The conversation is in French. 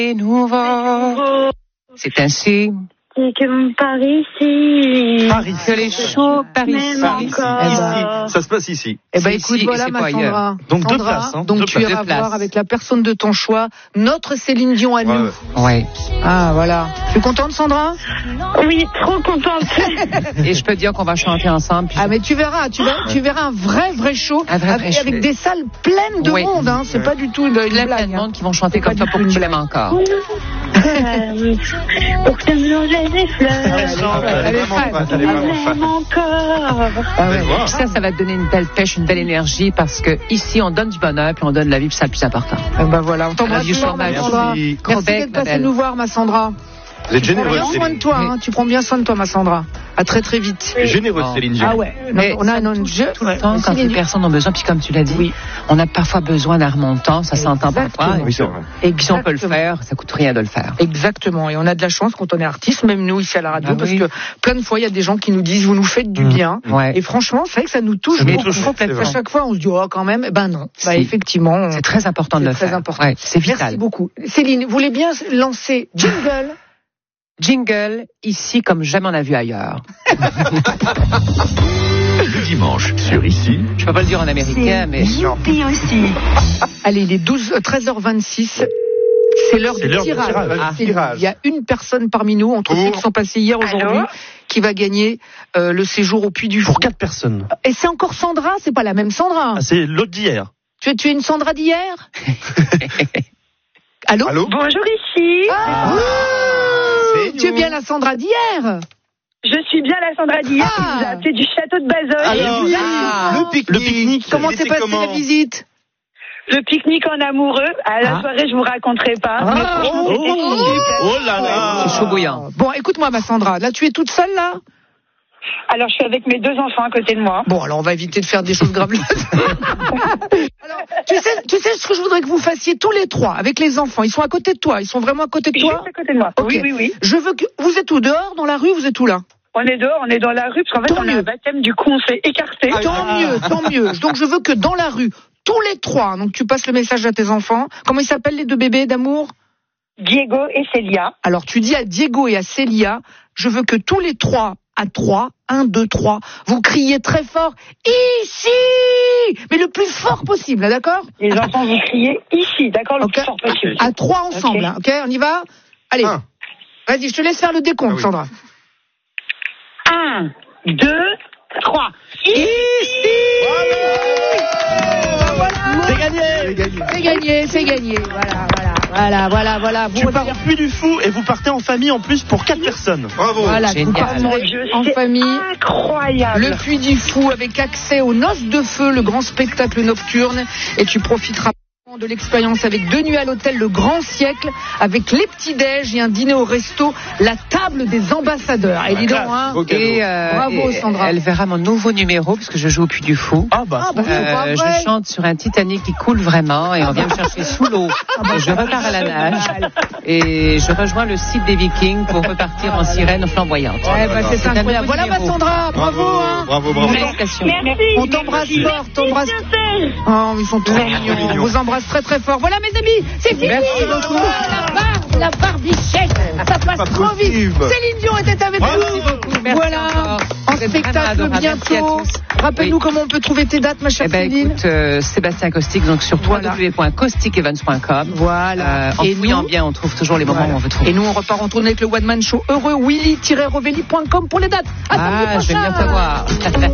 Et nouveau. C'est ainsi. Et que Paris, ici. Paris. Que les shows Paris. Même encore. Ici. Ça se passe ici. Eh ben C'est écoute, ici, voilà c'est ma pas ailleurs. Sandra. Donc deux Sandra, places, hein. donc Deux tu places. iras Deux places. voir avec la personne de ton choix, notre Céline Dion à nous. Ouais. Ah voilà. Tu es contente Sandra? Oui, trop contente. Et je peux te dire qu'on va chanter ensemble. Puis Ah mais tu verras un vrai show, Un vrai avec, show. avec des salles pleines de Oui. monde, hein. C'est pas du tout une plein blague. de hein. monde qui vont chanter C'est comme pas ça du pour tout que tu une l'aimes encore. Pour que me longeait des fleurs. Elle est fan. Elle est vraiment Même fan. encore. Ah ouais. Ça va te donner une belle pêche, une belle énergie parce que ici on donne du bonheur puis on donne la vie, puis c'est le plus important. Eh ben voilà, on t'embrasse Love you so fort, ma much. Sandra. Merci. Gros Merci bec, d'être ma passée belle. nous voir, ma Sandra. Vous êtes Tu prends généreuse, bien soin de Céline. toi, hein. Tu prends bien soin de toi, ma Sandra. À très très vite. Généreuse, Oh. Céline Dion. Ah ouais. Mais On a ça un touche jeu tout le temps quand les personnes ont besoin, puis comme tu l'as dit, Oui. on a parfois besoin d'un remontant, ça s'entend parfois. Exactement. Oui, c'est vrai. Et puis si on peut le faire, ça coûte rien de le faire. Exactement, et on a de la chance quand on est artiste, même nous ici à la radio, Ah parce oui. que plein de fois il y a des gens qui nous disent vous nous faites du bien, Ouais. et franchement c'est vrai que ça nous touche Ça nous beaucoup. touche, c'est À vrai. chaque fois on se dit oh quand même, ben non, bah Si. effectivement, C'est très important de c'est le très faire. important. Ouais, c'est vital. Merci beaucoup. Céline, vous voulez bien lancer jingle? Jingle, ici comme jamais on a vu ailleurs. Le dimanche, sur Ici. Je peux pas le dire en américain, mais Youpi aussi. Allez, il est 13h26. C'est l'heure C'est du l'heure du tirage. tirage. Ah, Tirage. il y a une personne parmi nous, entre Oh. ceux qui sont passés hier, aujourd'hui, Allô qui va gagner le séjour au Puy du Fou. Pour 4 personnes. Et c'est encore Sandra, c'est pas la même Sandra. Ah, c'est l'autre d'hier. Tu es une Sandra d'hier? Allô? Allô? Bonjour ici. C'est Tu es nous. bien la Sandra d'hier? Je suis bien la Sandra d'hier qui Ah. vous a appelé du château de Bazoches. Alors, Ah. le pique-nique. Comment il s'est était passée comment la visite? Le pique-nique en amoureux. À la Ah. soirée, je vous raconterai pas. Ah. Mais franchement, c'était Oh, super. oh là là. c'est chaud bouillant. Bon, écoute-moi, ma Sandra. Là, tu es toute seule, là? Alors, je suis avec mes 2 enfants à côté de moi. Bon, alors on va éviter de faire des choses graves. Alors, tu sais ce que je voudrais que vous fassiez tous les trois avec les enfants. Ils sont à côté de toi. Ils sont vraiment à côté de toi. Juste à côté de moi. Ok. Oui, oui, oui. Je veux que vous êtes où, dehors, dans la rue? Vous êtes où là? On est dehors, on est dans la rue, parce qu'en fait, Tant on a mieux. un baptême, du coup, on s'est écarté. Tant mieux, tant mieux. Donc je veux que dans la rue, tous les trois. Donc tu passes le message à tes enfants. Comment ils s'appellent les deux bébés d'amour? Diego et Célia. Alors tu dis à Diego et à Célia, je veux que tous les trois, à 3, 1, 2, 3, vous criez très fort, ici! Mais le plus fort possible, d'accord? Les enfants, vous criez ici, d'accord, le Ok. plus fort possible. À 3 ensemble, Ok. hein, ok? On y va? Allez. Un. Vas-y, je te laisse faire le décompte, Ah oui. Sandra. 1, 2, 3. C'est gagné. C'est gagné, c'est gagné. Voilà. Tu pars au Puy du Fou et vous partez en famille en plus pour 4 personnes. Bravo. Voilà, vous Génial. partez Mon Dieu, en c'est famille. incroyable. Le Puy du Fou avec accès aux Noces de Feu, le grand spectacle nocturne. Et tu profiteras de l'expérience avec 2 nuits à l'hôtel Le Grand Siècle, avec les petits-déj et un dîner au resto, la table des ambassadeurs. Et dis donc, hein. Beau cadeau. Et, Bravo, et Sandra. elle verra mon nouveau numéro puisque je joue au Puy du Fou. Ah bah, Ah, bah, c'est pas vrai. Je chante sur un Titanic qui coule vraiment et on vient me chercher sous l'eau. Et je repars à la nage et je rejoins le site des Vikings pour repartir en sirène flamboyante. Eh ben, c'est C'est un incroyable. nouveau Voilà ma numéro. Sandra, bravo, hein. bravo. Félicitations. Merci. On t'embrasse fort, t'embrasse. Oh, ils sont trop mignons. On vous embrasse très très fort. Voilà mes amis, c'est fini. Merci Oh, la barbichette, ça passe Pas trop vite. possible. Céline Dion était avec Bravo. nous. Merci Voilà, encore. en Vous êtes spectacle vraiment adorable. Merci à bientôt. tous. Rappelle-nous Oui. comment on peut trouver tes dates, ma chère Eh ben Céline. écoute, Sébastien Caustic, donc sur Voilà. www.causticevents.com. Voilà. En Et fouillant nous- bien, on trouve toujours les moments Voilà. où on veut trouver. Et nous, on repart en tournée avec le One Man Show heureux, willy-rovelli.com pour les dates. À samedi Ah, je vais prochain. bien te voir.